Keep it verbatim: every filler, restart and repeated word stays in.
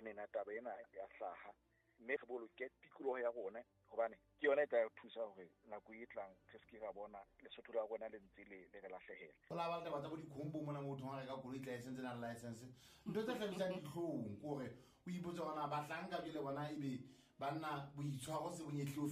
nena taba ena ya hlaha mme re boloke tikoloho ya rona hobane ke yona e tla thusa hore nako e tlang re se ke ra bona Lesotho la rona le ntse le le lahlehela. Ho la ba batla bo dikhombo mona motho ha re ka koloi license na license ntho tse hlabisang dihlong kore o ipotsa hona ba hlanka bile bona ebe banna boitshwaro se bonyehlo